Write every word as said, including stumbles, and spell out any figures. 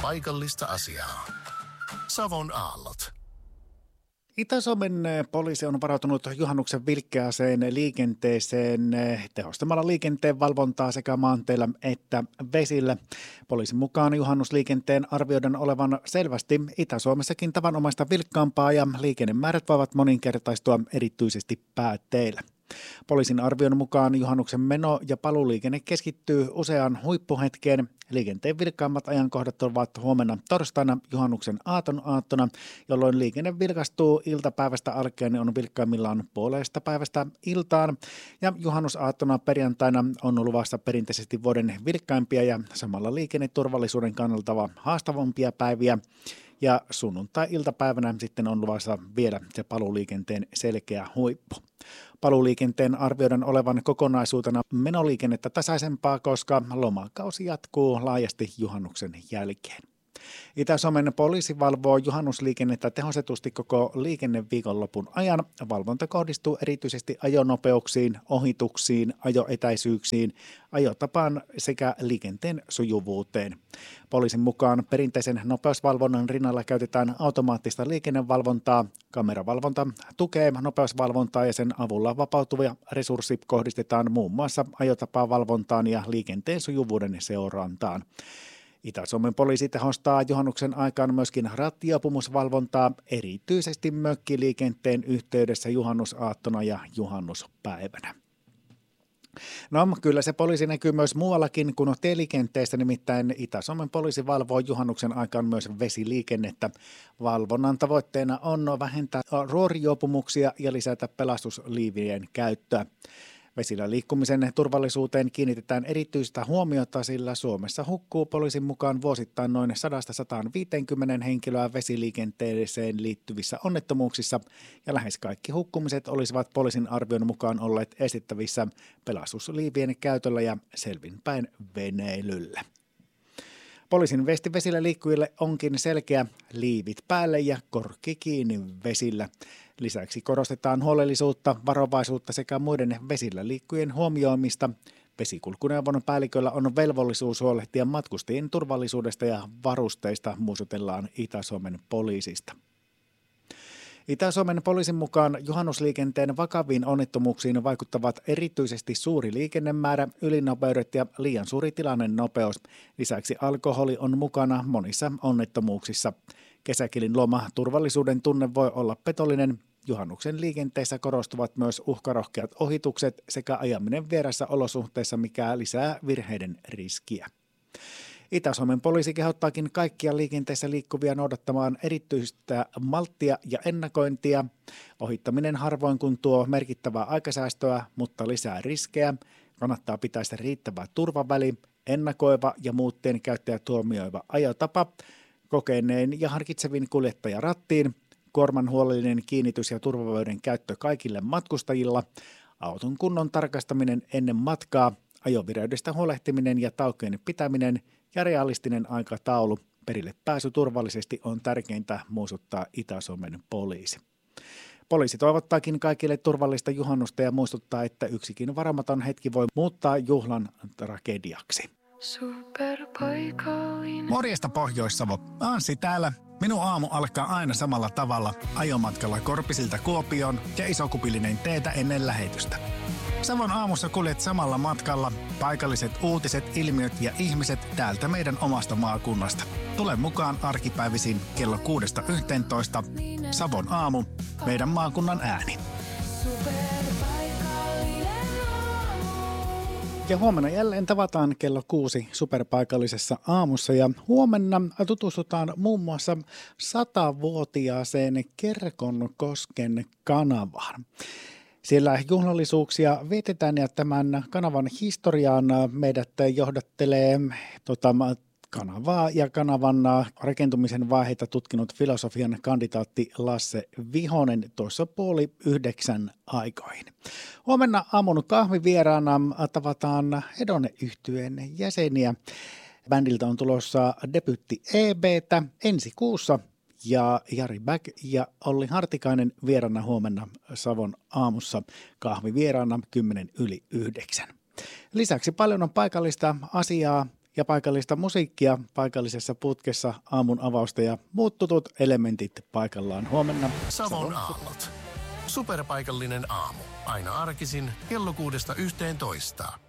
paikallista asiaa. Savon aallot. Itä-Suomen poliisi on varautunut juhannuksen vilkkeäseen liikenteeseen tehostamalla liikenteen valvontaa sekä maanteillä että vesillä. Poliisin mukaan juhannusliikenteen arvioidaan olevan selvästi Itä-Suomessakin tavanomaista vilkkaampaa ja liikennemäärät voivat moninkertaistua erityisesti pääteillä. Poliisin arvion mukaan juhannuksen meno- ja paluuliikenne keskittyy useaan huippuhetkeen. Liikenteen vilkkaammat ajankohdat ovat huomenna torstaina juhannuksen aaton aattona, jolloin liikenne vilkastuu iltapäivästä alkeen ja on vilkkaimmillaan puolesta päivästä iltaan. Ja juhannusaattona perjantaina on luvassa perinteisesti vuoden vilkkaimpia ja samalla liikenneturvallisuuden kannalta haastavampia päiviä. Ja sunnuntai-iltapäivänä sitten on luvassa vielä se paluuliikenteen selkeä huippu. Paluuliikenteen arvioidaan olevan kokonaisuutena menoliikennettä tasaisempaa, koska lomakausi jatkuu laajasti juhannuksen jälkeen. Itä-Suomen poliisi valvoo juhannusliikennettä tehostetusti koko liikenneviikonlopun ajan. Valvonta kohdistuu erityisesti ajonopeuksiin, ohituksiin, ajoetäisyyksiin, ajotapaan sekä liikenteen sujuvuuteen. Poliisin mukaan perinteisen nopeusvalvonnan rinnalla käytetään automaattista liikennevalvontaa. Kameravalvonta tukee nopeusvalvontaa ja sen avulla vapautuvia resurssit kohdistetaan muun muassa ajotapavalvontaan ja liikenteen sujuvuuden seurantaan. Itä-Suomen poliisi tehostaa juhannuksen aikaan myöskin rattijuopumusvalvontaa, erityisesti mökkiliikenteen yhteydessä juhannusaattona ja juhannuspäivänä. No kyllä se poliisi näkyy myös muuallakin kuin tieliikenteessä, nimittäin Itä-Suomen poliisi valvoo juhannuksen aikaan myös vesiliikennettä. Valvonnan tavoitteena on vähentää ruorijuopumuksia ja lisätä pelastusliivien käyttöä. Vesillä liikkumisen turvallisuuteen kiinnitetään erityistä huomiota, sillä Suomessa hukkuu poliisin mukaan vuosittain noin sata sataviisikymmentä henkilöä vesiliikenteeseen liittyvissä onnettomuuksissa, ja lähes kaikki hukkumiset olisivat poliisin arvion mukaan olleet estettävissä pelastusliivien käytöllä ja selvinpäin veneilyllä. Poliisin viesti vesillä liikkujille onkin selkeä: liivit päälle ja korkki kiinni vesillä. Lisäksi korostetaan huolellisuutta, varovaisuutta sekä muiden vesillä liikkujien huomioimista. Vesikulkuneuvon päälliköllä on velvollisuus huolehtia matkustajien turvallisuudesta ja varusteista, muistutellaan Itä-Suomen poliisista. Itä-Suomen poliisin mukaan juhannusliikenteen vakaviin onnettomuuksiin vaikuttavat erityisesti suuri liikennemäärä, ylinopeudet ja liian suuri tilannenopeus. Lisäksi alkoholi on mukana monissa onnettomuuksissa. Kesäkilin luoma turvallisuuden tunne voi olla petollinen. Juhannuksen liikenteessä korostuvat myös uhkarohkeat ohitukset sekä ajaminen vierässä olosuhteissa, mikä lisää virheiden riskiä. Itä-Suomen poliisi kehottaakin kaikkia liikenteessä liikkuvia noudattamaan erityistä malttia ja ennakointia. Ohittaminen harvoin kun tuo merkittävää aikasäästöä, mutta lisää riskejä. Kannattaa pitää sitä riittävä turvaväli, ennakoiva ja muut tien käyttäjät huomioiva ajotapa, kokeneen ja harkitsevin kuljettaja rattiin, kuorman huolellinen kiinnitys ja turvavöiden käyttö kaikille matkustajilla, auton kunnon tarkastaminen ennen matkaa, ajovireydestä huolehtiminen ja taukojen pitäminen ja realistinen aikataulu. Perille pääsy turvallisesti on tärkeintä, muistuttaa Itä-Suomen poliisi. Poliisi toivottaakin kaikille turvallista juhannusta ja muistuttaa, että yksikin varamaton hetki voi muuttaa juhlan tragediaksi. Morjesta Pohjois-Savo. Anssi täällä. Minun aamu alkaa aina samalla tavalla ajomatkalla Korpisilta Kuopioon ja isokupillinen teetä ennen lähetystä. Savon aamussa kuljet samalla matkalla paikalliset uutiset, ilmiöt ja ihmiset täältä meidän omasta maakunnasta. Tule mukaan arkipäivisin kello kuudesta yhteentoista. Savon aamu, meidän maakunnan ääni. Ja huomenna jälleen tavataan kello kuusi superpaikallisessa aamussa ja huomenna tutustutaan muun muassa satavuotiaaseen Kerkonkosken kanavaan. Siellä juhlallisuuksia vietetään ja tämän kanavan historiaan meidät johdattelee tota, kanavaa ja kanavan rakentumisen vaiheita tutkinut filosofian kandidaatti Lasse Vihonen tuossa puoli yhdeksän aikoihin. Huomenna aamun kahvivieraana tavataan Hedone-yhtyeen jäseniä. Bändiltä on tulossa debyytti E B:tä ensi kuussa ja Jari Back ja Olli Hartikainen vieraana huomenna Savon aamussa kahvivieraana kymmenen yli yhdeksän. Lisäksi paljon on paikallista asiaa ja paikallista musiikkia paikallisessa putkessa, aamun avausta ja muut tutut elementit paikallaan huomenna. Savon aallot. Superpaikallinen aamu. Aina arkisin kello kuudesta yhteentoista.